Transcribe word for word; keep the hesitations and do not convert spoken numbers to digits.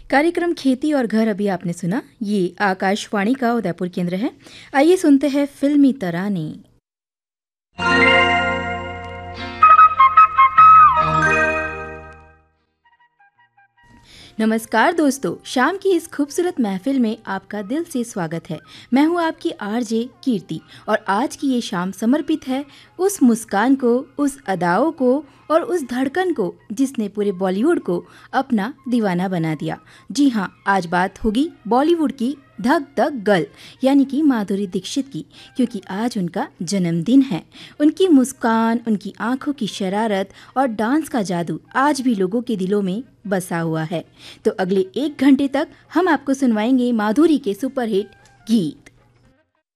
कार्यक्रम खेती और घर अभी आपने सुना। ये आकाशवाणी का उदयपुर केंद्र है। आइए सुनते हैं फिल्मी तराने। नमस्कार दोस्तों, शाम की इस खूबसूरत महफिल में आपका दिल से स्वागत है। मैं हूँ आपकी आरजे कीर्ति और आज की ये शाम समर्पित है उस मुस्कान को, उस अदाओं को और उस धड़कन को जिसने पूरे बॉलीवुड को अपना दीवाना बना दिया। जी हाँ, आज बात होगी बॉलीवुड की धक धक गर्ल यानी कि माधुरी दीक्षित की, क्योंकि आज उनका जन्मदिन है। उनकी मुस्कान, उनकी आंखों की शरारत और डांस का जादू आज भी लोगों के दिलों में बसा हुआ है। तो अगले एक घंटे तक हम आपको सुनवाएंगे माधुरी के सुपरहिट गीत।